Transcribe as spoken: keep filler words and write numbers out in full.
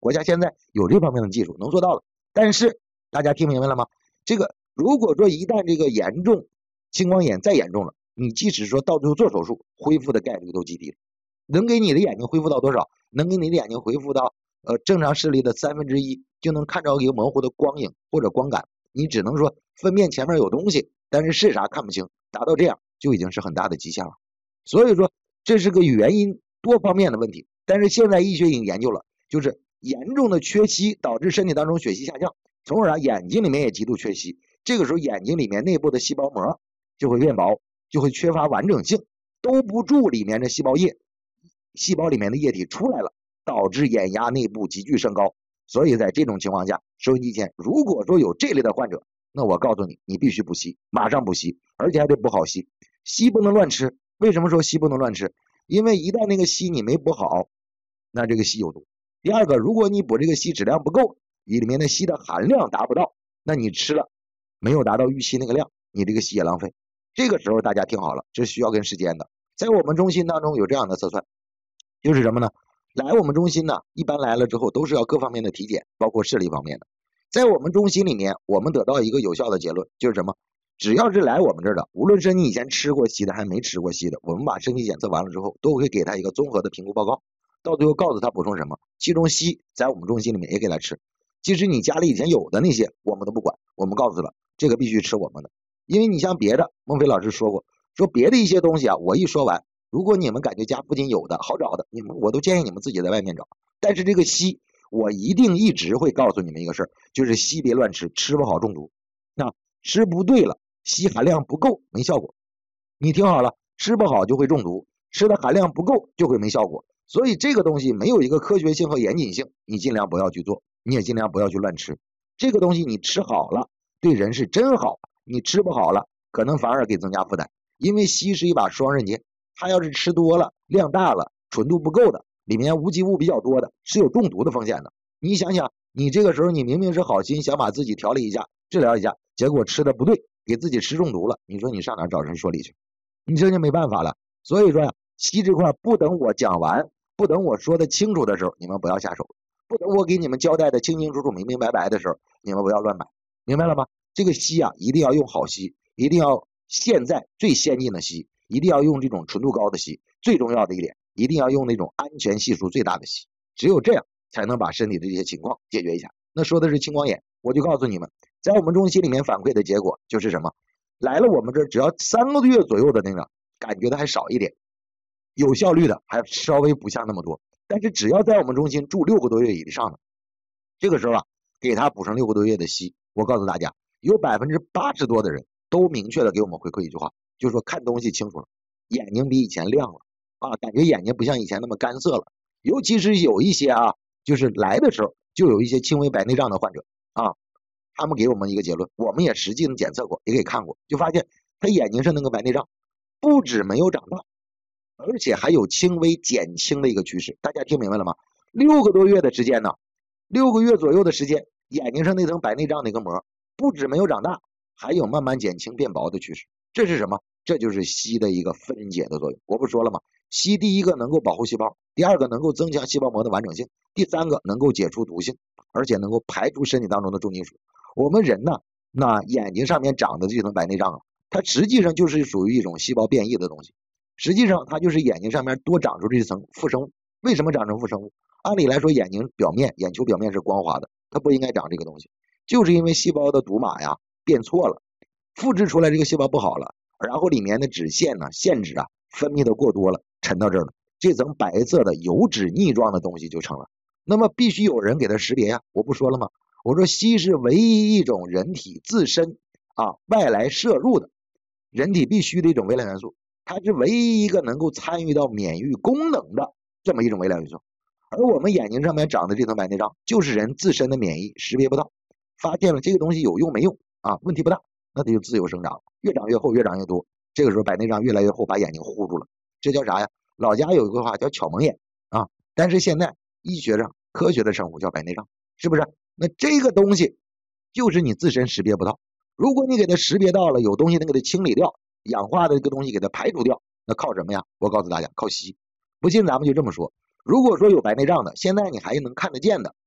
国家现在有这方面的技术能做到了。但是大家听明白了吗？这个如果说一旦这个严重青光眼再严重了，你即使说到最后做手术，恢复的概率都极低了。能给你的眼睛恢复到多少？能给你的眼睛恢复到呃正常视力的三分之一，就能看着一个模糊的光影或者光感。你只能说分辨前面有东西，但是是啥看不清，达到这样就已经是很大的极限了。所以说这是个原因多方面的问题。但是现在医学已经研究了，就是严重的缺硒导致身体当中血气下降，从而啊眼睛里面也极度缺硒。这个时候眼睛里面内部的细胞膜就会变薄，就会缺乏完整性，兜不住里面的细胞液，细胞里面的液体出来了，导致眼压内部急剧升高。所以在这种情况下，收音机前如果说有这类的患者，那我告诉你，你必须补硒，马上补硒，而且还得补好硒。硒不能乱吃，为什么说硒不能乱吃？因为一旦那个硒你没补好，那这个硒有毒。第二个，如果你补这个硒质量不够，里面的硒的含量达不到，那你吃了没有达到预期那个量，你这个硒也浪费。这个时候大家听好了，这需要跟时间的。在我们中心当中有这样的测算，就是什么呢？来我们中心呢，一般来了之后都是要各方面的体检，包括视力方面的。在我们中心里面，我们得到一个有效的结论，就是什么？只要是来我们这儿的，无论是你以前吃过硒的还没吃过硒的，我们把身体检测完了之后，都会给他一个综合的评估报告，到最后告诉他补充什么。其中硒在我们中心里面也给他吃，即使你家里以前有的那些我们都不管，我们告诉了这个必须吃我们的。因为你像别的，孟非老师说过，说别的一些东西啊，我一说完，如果你们感觉家附近有的好找的，你们我都建议你们自己在外面找。但是这个硒，我一定一直会告诉你们一个事儿，就是硒别乱吃，吃不好中毒。那吃不对了，硒含量不够，没效果。你听好了，吃不好就会中毒，吃的含量不够就会没效果。所以这个东西没有一个科学性和严谨性，你尽量不要去做，你也尽量不要去乱吃。这个东西你吃好了，对人是真好；你吃不好了，可能反而给增加负担。因为硒是一把双刃剑，它要是吃多了、量大了、纯度不够的，里面无机物比较多的，是有中毒的风险的。你想想，你这个时候你明明是好心想把自己调理一下、治疗一下，结果吃的不对，给自己吃中毒了，你说你上哪找人说理去？你这就没办法了。所以说呀，硒这块不等我讲完，不等我说的清楚的时候，你们不要下手；不等我给你们交代的清清楚楚、明明白白的时候，你们不要乱买，明白了吗？这个硒啊，一定要用好硒，一定要现在最先进的硒，一定要用这种纯度高的硒。最重要的一点，一定要用那种安全系数最大的硒，只有这样才能把身体的这些情况解决一下。那说的是青光眼，我就告诉你们，在我们中心里面反馈的结果就是什么？来了我们这只要三个月左右的那个感觉的还少一点，有效率的还稍微不像那么多。但是只要在我们中心住六个多月以上的，这个时候啊，给他补上六个多月的硒，我告诉大家，有百分之八十多的人都明确的给我们回馈一句话，就是说看东西清楚了，眼睛比以前亮了啊，感觉眼睛不像以前那么干涩了。尤其是有一些啊，就是来的时候就有一些轻微白内障的患者啊，他们给我们一个结论，我们也实际的检测过，也给看过，就发现他眼睛上那个白内障不止没有长大，而且还有轻微减轻的一个趋势。大家听明白了吗？六个多月的时间呢，六个月左右的时间，眼睛上那层白内障那个膜不止没有长大，还有慢慢减轻变薄的趋势。这是什么？这就是硒的一个分解的作用。我不说了吗？硒第一个能够保护细胞，第二个能够增强细胞膜的完整性，第三个能够解除毒性，而且能够排除身体当中的重金属。我们人呢，那眼睛上面长的这层白内障啊，它实际上就是属于一种细胞变异的东西。实际上它就是眼睛上面多长出这层附生物。为什么长成附生物？按理来说，眼睛表面、眼球表面是光滑的，它不应该长这个东西，就是因为细胞的读码呀变错了，复制出来这个细胞不好了，然后里面的脂腺呢、腺脂啊分泌的过多了，沉到这儿了，这层白色的油脂腻状的东西就成了。那么必须有人给它识别呀，我不说了吗？我说硒是唯一一种人体自身啊外来摄入的人体必须的一种微量元素，它是唯一一个能够参与到免疫功能的这么一种微量元素。而我们眼睛上面长的这层白内障，就是人自身的免疫识别不到，发现了这个东西有用没用啊，问题不大，那它就自由生长，越长越厚，越长越多。这个时候白内障越来越厚，把眼睛糊住了，这叫啥呀？老家有一个话叫巧蒙眼啊，但是现在医学上科学的称呼叫白内障，是不是？那这个东西就是你自身识别不到，如果你给它识别到了，有东西能给它清理掉，氧化的这个东西给它排除掉，那靠什么呀？我告诉大家，靠硒。不信咱们就这么说，如果说有白内障的，现在你还能看得见的，